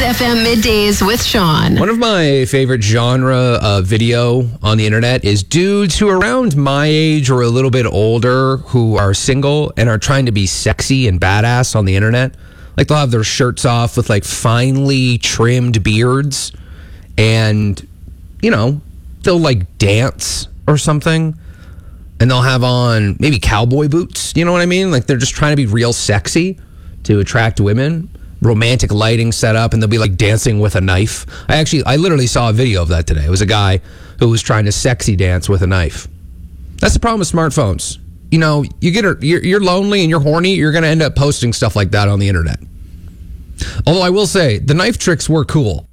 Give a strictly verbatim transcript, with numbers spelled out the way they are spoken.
F M Middays with Sean. One of my favorite genre of video on the internet is dudes who are around my age or a little bit older who are single and are trying to be sexy and badass on the internet. Like they'll have their shirts off with like finely trimmed beards and, you know, they'll like dance or something. And they'll have on maybe cowboy boots. You know what I mean? Like they're just trying to be real sexy to attract women. Romantic lighting set up, and they'll be like dancing with a knife. I actually, I literally saw a video of that today. It was a guy who was trying to sexy dance with a knife. That's the problem with smartphones. You know, you get you're, you're lonely and you're horny, you're going to end up posting stuff like that on the internet. Although I will say, the knife tricks were cool.